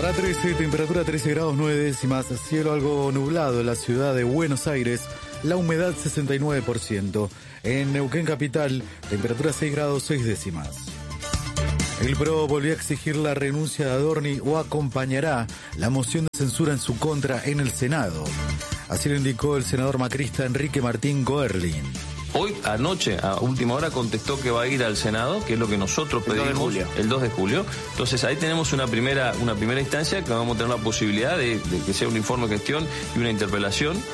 Para 13, temperatura 13 grados 9 décimas, cielo algo nublado en la ciudad de Buenos Aires, la humedad 69%. En Neuquén capital, temperatura 6 grados 6 décimas. El PRO volvió a exigir la renuncia de Adorni o acompañará la moción de censura en su contra en el Senado. Así lo indicó el senador macrista Enrique Martín Goerlin. Hoy, anoche, a última hora, contestó que va a ir al Senado, que es lo que nosotros pedimos, el 2 de julio. Entonces, ahí tenemos una primera instancia que vamos a tener la posibilidad de que sea un informe de gestión y una interpelación.